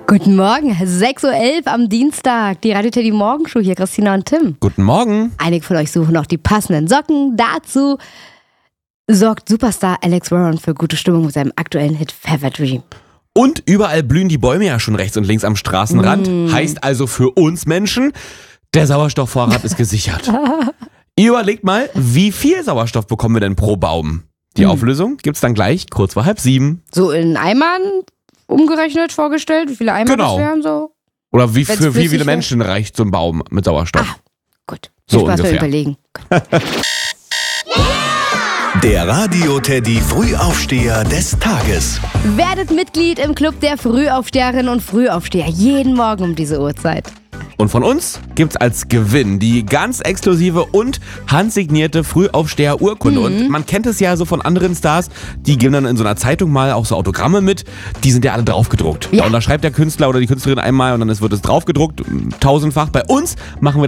Guten Morgen, 6.11 Uhr am Dienstag. Die Radio Teddy Morgenshow hier, Christina und Tim. Guten Morgen. Einige von euch suchen noch die passenden Socken. Dazu sorgt Superstar Alex Warren für gute Stimmung mit seinem aktuellen Hit Fever Dream. Und überall blühen die Bäume ja schon rechts und links am Straßenrand. Heißt also für uns Menschen, der Sauerstoffvorrat ist gesichert. Ihr überlegt mal, wie viel Sauerstoff bekommen wir denn pro Baum? Die Auflösung gibt's dann gleich kurz vor 6:30. So in Eimern umgerechnet vorgestellt, wie viele Eimer das wären so? Oder für wie flüssig viele Menschen reicht so ein Baum mit Sauerstoff? Gut, So viel Spaß beim ungefähr. Überlegen. Der Radio Teddy Frühaufsteher des Tages. Werdet Mitglied im Club der Frühaufsteherinnen und Frühaufsteher. Jeden Morgen um diese Uhrzeit. Und von uns gibt's als Gewinn die ganz exklusive und handsignierte Frühaufsteher-Urkunde. Und man kennt es ja so von anderen Stars, die geben dann in so einer Zeitung mal auch so Autogramme mit. Die sind ja alle draufgedruckt. Ja. Da unterschreibt der Künstler oder die Künstlerin einmal und dann wird es draufgedruckt, tausendfach. Bei uns machen wir